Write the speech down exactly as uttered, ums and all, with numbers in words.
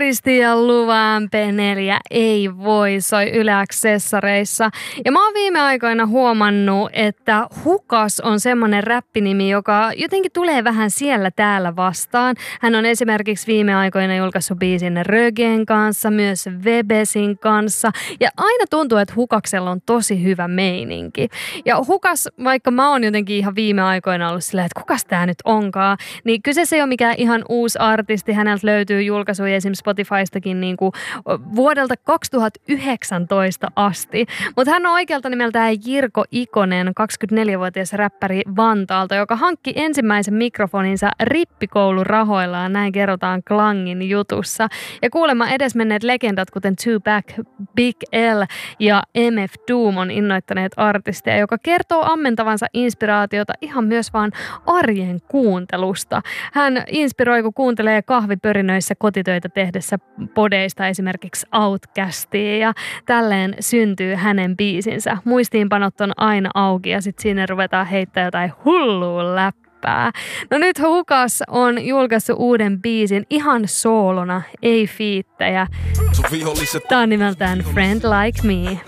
Artisti ja Luva M P neljä ei voi soi Yle Accessareissa. Ja mä oon viime aikoina huomannut, että Hukas on semmonen räppinimi, joka jotenkin tulee vähän siellä täällä vastaan. Hän on esimerkiksi viime aikoina julkaissut biisin Rögen kanssa, myös Webesin kanssa. Ja aina tuntuu, että Hukaksella on tosi hyvä meininki. Ja Hukas, vaikka mä oon jotenkin ihan viime aikoina ollut silleen, että kukas tää nyt onkaan, niin kyseessä ei ole mikään ihan uusi artisti. Häneltä löytyy julkaisuja esimerkiksi Spotifystakin niin kuin vuodelta kaksituhattayhdeksäntoista asti. Mutta hän on oikealta nimeltään Jirko Ikonen, kaksikymmentäneljävuotias räppäri Vantaalta, joka hankki ensimmäisen mikrofoninsa rippikoulun rahoillaan, näin kerrotaan Klangin jutussa. Ja kuulemma edesmenneet legendat, kuten Tupac, Big L ja M F Doom on innoittaneet artisteja, joka kertoo ammentavansa inspiraatiota ihan myös vaan arjen kuuntelusta. Hän inspiroi, kun kuuntelee kahvipörinöissä kotitöitä tehdessä podeista esimerkiksi Outcastia ja tälleen syntyy hänen biisinsä. Muistiinpanot on aina auki ja sitten siinä ruvetaan heittämään jotain hullua läppää. No nyt Hukas on julkaissut uuden biisin ihan soolona, ei fiittejä. Tää on nimeltään Friend Like Me.